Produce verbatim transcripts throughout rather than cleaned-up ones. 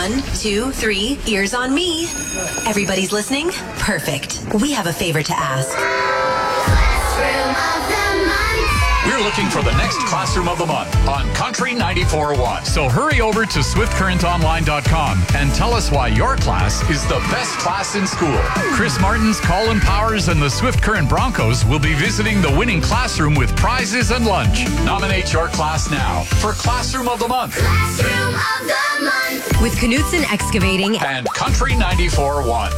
One, two, three, ears on me. Everybody's listening? Perfect. We have a favor to ask. Classroom of the Month. We're looking for the next Classroom of the Month on Country ninety-four point one. So hurry over to swift current online dot com and tell us why your class is the best class in school. Chris Martins, Colin Powers, and the Swift Current Broncos will be visiting the winning classroom with prizes and lunch. Nominate your class now for Classroom of the Month. Classroom of the Month. With Knutson Excavating And Country ninety-four point one.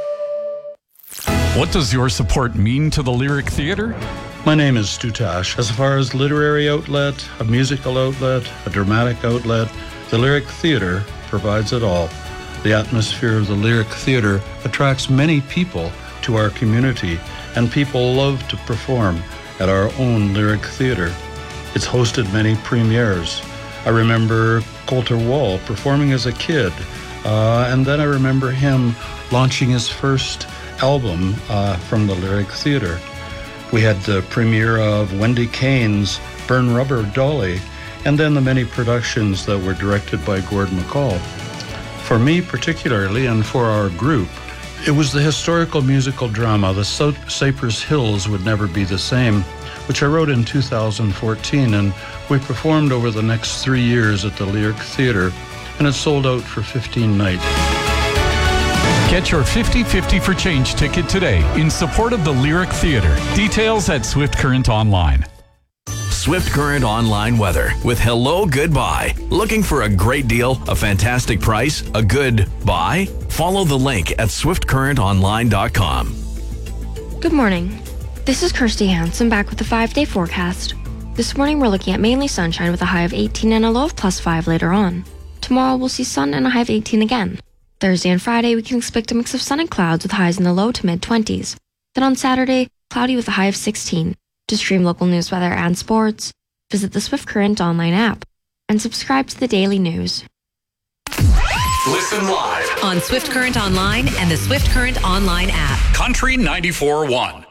What does your support mean to the Lyric Theatre? My name is Stu Tash. As far as literary outlet, a musical outlet, a dramatic outlet, the Lyric Theatre provides it all. The atmosphere of the Lyric Theatre attracts many people to our community, and people love to perform at our own Lyric Theatre. It's hosted many premieres. I remember Colter Wall performing as a kid, uh, and then I remember him launching his first album uh, from the Lyric Theatre. We had the premiere of Wendy Kane's Burn Rubber Dolly, and then the many productions that were directed by Gord McCall. For me particularly, and for our group, it was the historical musical drama, The Cypress Hills Would Never Be the Same, which I wrote in two thousand fourteen, and we performed over the next three years at the Lyric Theatre, and it sold out for fifteen nights. Get your fifty fifty for change ticket today in support of the Lyric Theatre. Details at Swift Current Online. Swift Current Online weather with Hello Goodbye. Looking for a great deal, a fantastic price, a good buy? Follow the link at swift current online dot com. Good morning. This is Kirsty Hansen back with the five-day forecast. This morning we're looking at mainly sunshine with a high of eighteen and a low of plus five later on. Tomorrow we'll see sun and a high of eighteen again. Thursday and Friday, we can expect a mix of sun and clouds with highs in the low to mid-twenties. Then on Saturday, cloudy with a high of sixteen. To stream local news, weather, and sports, visit the Swift Current Online app and subscribe to the daily news. Listen live on Swift Current Online and the Swift Current Online app. Country ninety-four point one.